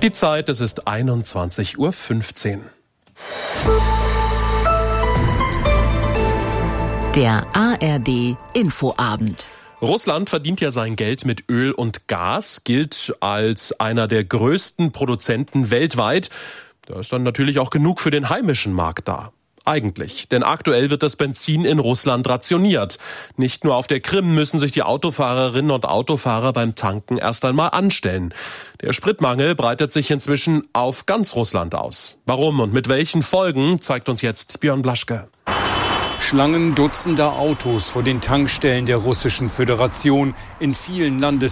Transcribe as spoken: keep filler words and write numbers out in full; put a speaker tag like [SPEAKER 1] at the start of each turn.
[SPEAKER 1] Die Zeit, es ist einundzwanzig Uhr fünfzehn.
[SPEAKER 2] Der A R D Infoabend.
[SPEAKER 1] Russland verdient ja sein Geld mit Öl und Gas, gilt als einer der größten Produzenten weltweit. Da ist dann natürlich auch genug für den heimischen Markt da. Eigentlich, denn aktuell wird das Benzin in Russland rationiert. Nicht nur auf der Krim müssen sich die Autofahrerinnen und Autofahrer beim Tanken erst einmal anstellen. Der Spritmangel breitet sich inzwischen auf ganz Russland aus. Warum und mit welchen Folgen, zeigt uns jetzt Björn Blaschke.
[SPEAKER 3] Schlangen dutzender Autos vor den Tankstellen der Russischen Föderation. In vielen Landes